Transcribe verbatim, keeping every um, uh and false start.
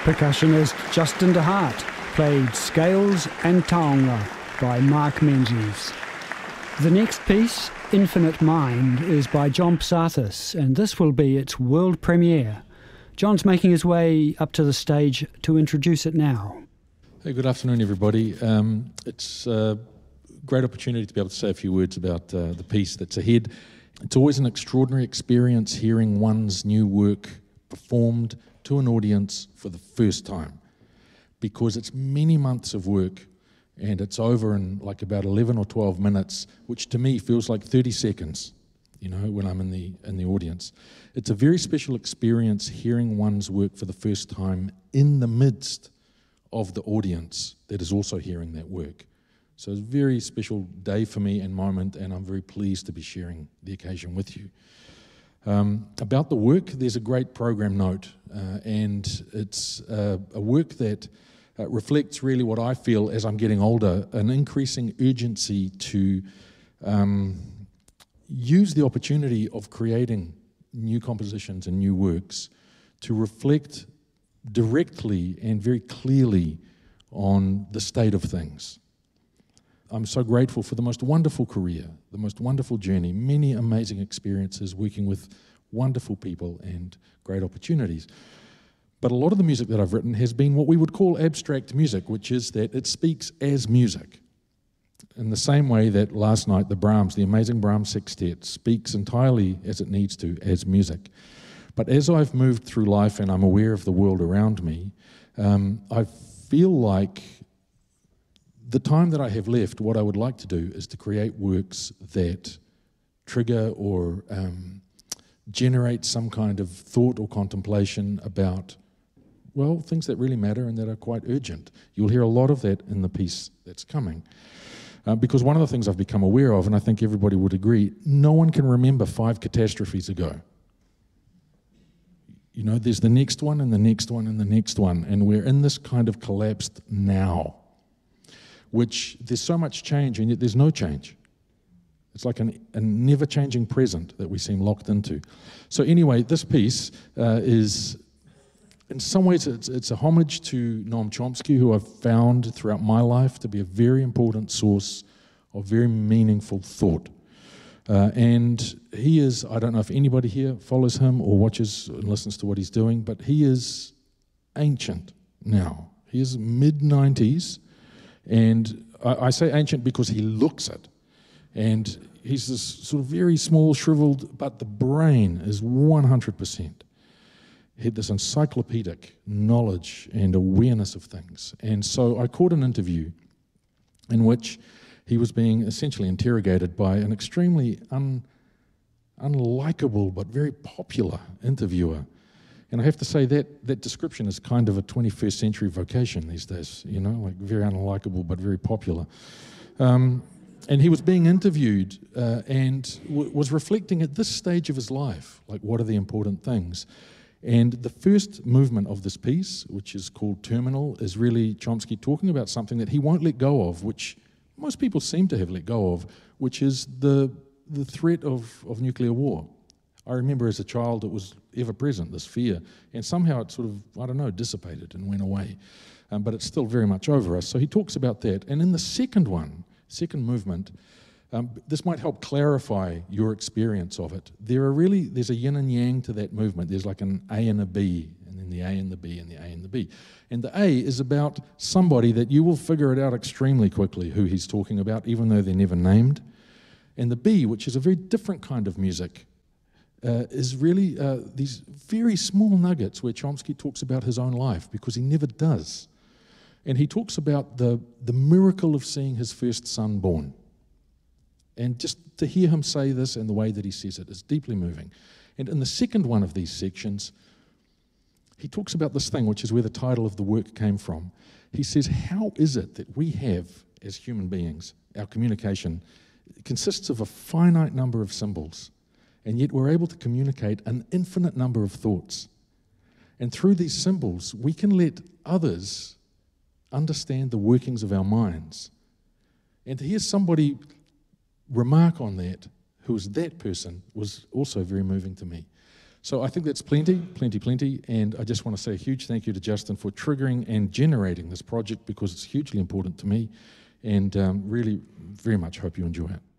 Percussionist Justin DeHart played Scales and Taonga by Mark Menzies. The next piece, Infinite Mind, is by John Psathis, and this will be its world premiere. John's making his way up to the stage to introduce it now. Hey, good afternoon, everybody. Um, it's a great opportunity to be able to say a few words about uh, the piece that's ahead. It's always an extraordinary experience hearing one's new work performed to an audience for the first time, because it's many months of work and it's over in like about eleven or twelve minutes, which to me feels like thirty seconds, you know, when I'm in the in the audience. It's a very special experience hearing one's work for the first time in the midst of the audience that is also hearing that work. So it's a very special day for me and moment, and I'm very pleased to be sharing the occasion with you. Um, about the work, there's a great program note, uh, and it's uh, a work that uh, reflects really what I feel as I'm getting older, an increasing urgency to um, use the opportunity of creating new compositions and new works to reflect directly and very clearly on the state of things. I'm so grateful for the most wonderful career, the most wonderful journey, many amazing experiences working with wonderful people and great opportunities. But a lot of the music that I've written has been what we would call abstract music, which is that it speaks as music. In the same way that last night the Brahms, the amazing Brahms Sextet, speaks entirely as it needs to, as music. But as I've moved through life and I'm aware of the world around me, um, I feel like the time that I have left, what I would like to do is to create works that trigger or um, generate some kind of thought or contemplation about, well, things that really matter and that are quite urgent. You'll hear a lot of that in the piece that's coming. Uh, because one of the things I've become aware of, and I think everybody would agree, no one can remember five catastrophes ago. You know, there's the next one and the next one and the next one, and we're in this kind of collapsed now, which there's so much change and yet there's no change. It's like an, a never-changing present that we seem locked into. So anyway, this piece uh, is, in some ways, it's, it's a homage to Noam Chomsky, who I've found throughout my life to be a very important source of very meaningful thought. Uh, and he is, I don't know if anybody here follows him or watches and listens to what he's doing, but he is ancient now. He is mid nineties. And I, I say ancient because he looks it. And he's this sort of very small, shriveled, but the brain is one hundred percent. He had this encyclopedic knowledge and awareness of things. And so I caught an interview in which he was being essentially interrogated by an extremely un, unlikable but very popular interviewer. And I have to say that that description is kind of a twenty-first century vocation these days, you know, like very unlikable but very popular. Um, and he was being interviewed uh, and w- was reflecting at this stage of his life, like what are the important things. And the first movement of this piece, which is called Terminal, is really Chomsky talking about something that he won't let go of, which most people seem to have let go of, which is the the threat of, of nuclear war. I remember as a child it was ever present, this fear, and somehow it sort of, I don't know, dissipated and went away. Um, but it's still very much over us. So he talks about that. And in the second one, second movement, um, this might help clarify your experience of it. There are really, there's a yin and yang to that movement. There's like an A and a B, and then the A and the B and the A and the B. And the A is about somebody that you will figure it out extremely quickly who he's talking about, even though they're never named. And the B, which is a very different kind of music, Uh, is really uh, these very small nuggets where Chomsky talks about his own life, because he never does. And he talks about the, the miracle of seeing his first son born. And just to hear him say this and the way that he says it is deeply moving. And in the second one of these sections, he talks about this thing, which is where the title of the work came from. He says, how is it that we have, as human beings, our communication consists of a finite number of symbols, and yet we're able to communicate an infinite number of thoughts. And through these symbols, we can let others understand the workings of our minds. And to hear somebody remark on that, who was that person, was also very moving to me. So I think that's plenty, plenty, plenty, and I just want to say a huge thank you to Justin for triggering and generating this project, because it's hugely important to me, and um, really very much hope you enjoy it.